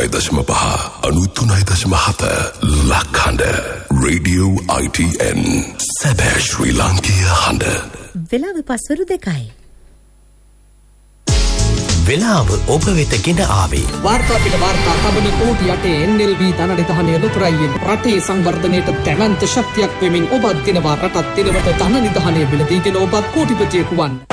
93.5 93.7 ලක්හඬ Radio ITN සැබෑ ශ්‍රී ලාංකීය හඬ. වෙලාව පස්වරු 2යි. වෙලාව ඔබ වෙත ගෙන ආවේ වාර්තා පිට වාර්තා කබන කෝටි යටේ NLB ධනනිධානය ලොතරයියෙන් රටේ සංවර්ධනයට දැවැන්ත ශක්තියක් වෙමින් ඔබත් දිනවා රටත් දිනවට ධනනිධානය බිලදීගෙන ඔබත් කෝටිපතියෙකු වන්.